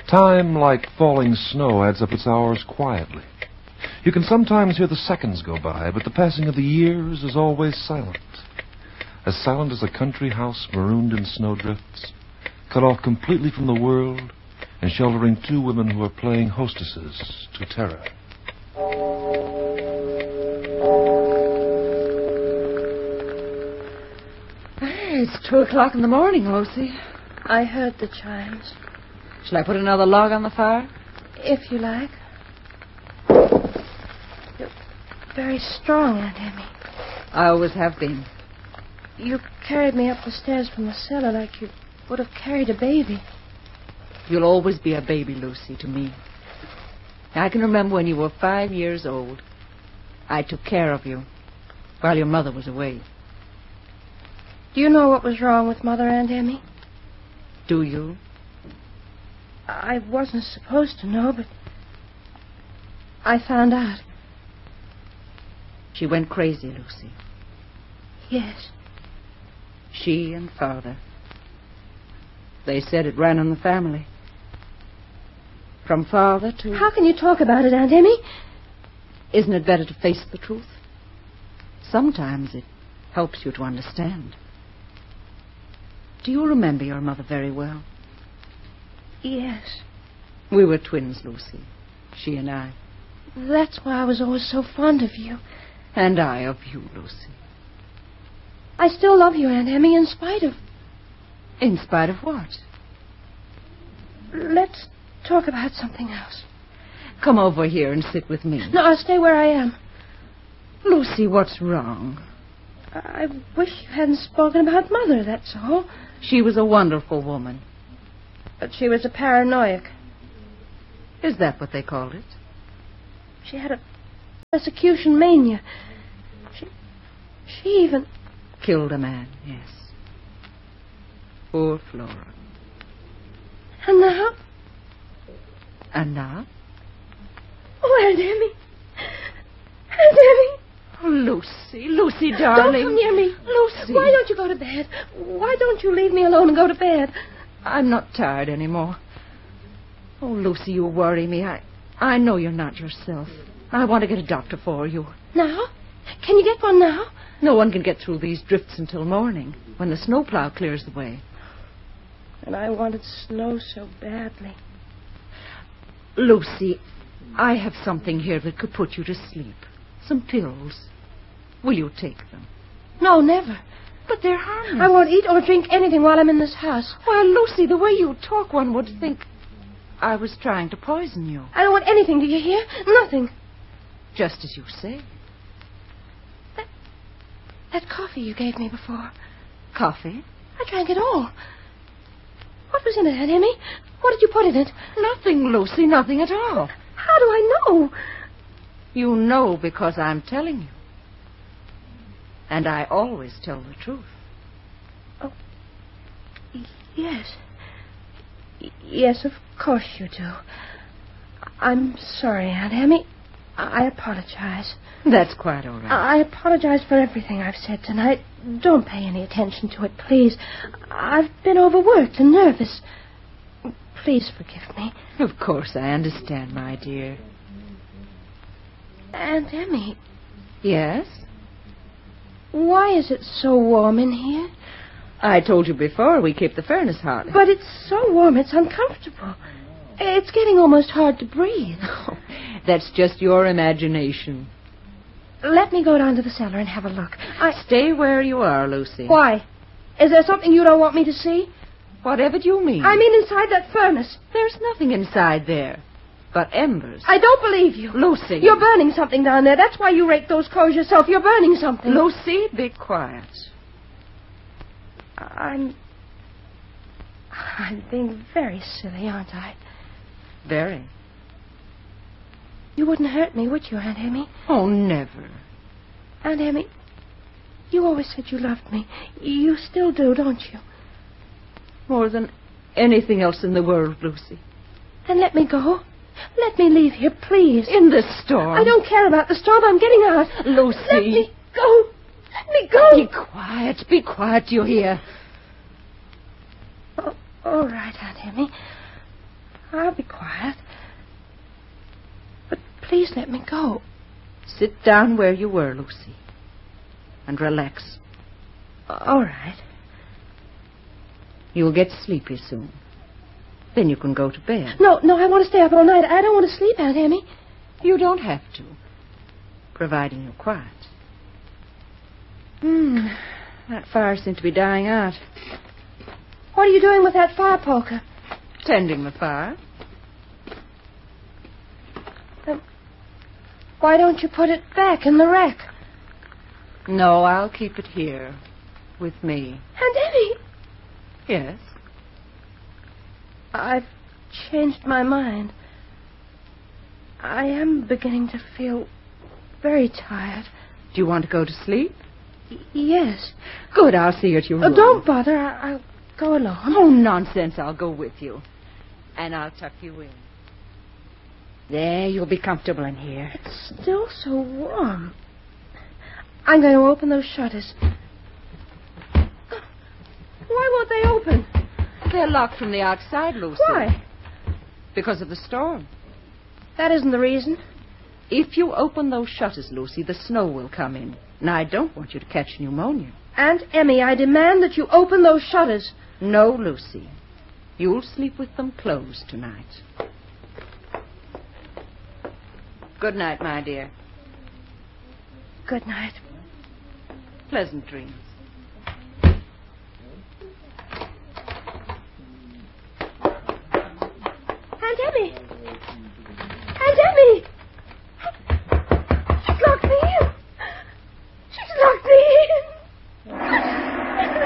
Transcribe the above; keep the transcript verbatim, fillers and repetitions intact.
Time, like falling snow, adds up its hours quietly. You can sometimes hear the seconds go by, but the passing of the years is always silent. As silent as a country house marooned in snowdrifts, cut off completely from the world, and sheltering two women who are playing hostesses to terror. It's two o'clock in the morning, Lucy. I heard the chimes. Shall I put another log on the fire? If you like. You're very strong, Aunt Emmy. I always have been. You carried me up the stairs from the cellar like you would have carried a baby. You'll always be a baby, Lucy, to me. I can remember when you were five years old. I took care of you while your mother was away. Do you know what was wrong with Mother, Aunt Emmy? Do you? I wasn't supposed to know, but I found out. She went crazy, Lucy. Yes. She and Father. They said it ran in the family. From Father to... How can you talk about it, Aunt Emmy? Isn't it better to face the truth? Sometimes it helps you to understand. Do you remember your mother very well? Yes. We were twins, Lucy. She and I. That's why I was always so fond of you. And I of you, Lucy. I still love you, Aunt Emmy, in spite of... In spite of what? Let's talk about something else. Come over here and sit with me. No, I'll stay where I am. Lucy, what's wrong? I wish you hadn't spoken about Mother, that's all. She was a wonderful woman. But she was a paranoiac. Is that what they called it? She had a persecution mania. She, she even... Killed a man, yes. Poor Flora. And now? And now? Oh, Aunt Emmy. Aunt Emmy. Oh, Lucy, Lucy, darling. Don't come near me. Lucy. Why don't you go to bed? Why don't you leave me alone and go to bed? I'm not tired anymore. Oh, Lucy, you worry me. I, I know you're not yourself. I want to get a doctor for you. Now? Can you get one now? No one can get through these drifts until morning, when the snowplow clears the way. And I wanted snow so badly. Lucy, I have something here that could put you to sleep. Some pills. Will you take them? No, never. But they're harmless. I won't eat or drink anything while I'm in this house. Well, Lucy, the way you talk, one would think I was trying to poison you. I don't want anything, do you hear? Nothing. Just as you say. That, that coffee you gave me before. Coffee? I drank it all. What was in it, Aunt Emmy? What did you put in it? Nothing, Lucy, nothing at all. How do I know? You know because I'm telling you. And I always tell the truth. Oh, yes. Y- yes, of course you do. I'm sorry, Aunt Emmy. I apologize. That's quite all right. I apologize for everything I've said tonight. Don't pay any attention to it, please. I've been overworked and nervous. Please forgive me. Of course, I understand, my dear. Aunt Emmy. Yes? Why is it so warm in here? I told you before we keep the furnace hot. But it's so warm, it's uncomfortable. It's getting almost hard to breathe. Oh, that's just your imagination. Let me go down to the cellar and have a look. I... Stay where you are, Lucy. Why? Is there something you don't want me to see? Whatever do you mean? I mean inside that furnace. There's nothing inside there but embers. I don't believe you. Lucy. You're burning something down there. That's why you raked those coals yourself. You're burning something. Lucy, be quiet. I'm... I'm being very silly, aren't I? Very. You wouldn't hurt me, would you, Aunt Emmy? Oh, never. Aunt Emmy, you always said you loved me. You still do, don't you? More than anything else in the world, Lucy. Then let me go. Let me leave here, please. In the storm. I don't care about the storm. I'm getting out. Lucy. Let me go. Let me go. Be quiet. Be quiet, you hear? Oh, all right, Aunt Emmy. I'll be quiet. But please let me go. Sit down where you were, Lucy, and relax. All right. You'll get sleepy soon. Then you can go to bed. No, no, I want to stay up all night. I don't want to sleep, Aunt Emmy. You don't have to, providing you're quiet. Hmm, that fire seems to be dying out. What are you doing with that fire poker? Tending the fire. Um, why don't you put it back in the rack? No, I'll keep it here, with me. Aunt Emmy! Yes? I've changed my mind. I am beginning to feel very tired. Do you want to go to sleep? Y- yes. Good, I'll see you at your room. Oh, don't bother. I- I'll go alone. Oh, nonsense. I'll go with you. And I'll tuck you in. There, you'll be comfortable in here. It's still so warm. I'm going to open those shutters. Why won't they open? They're locked from the outside, Lucy. Why? Because of the storm. That isn't the reason. If you open those shutters, Lucy, the snow will come in. And I don't want you to catch pneumonia. Aunt Emmy, I demand that you open those shutters. No, Lucy. You'll sleep with them closed tonight. Good night, my dear. Good night. Pleasant dreams. Aunt Emmy! Aunt Emmy!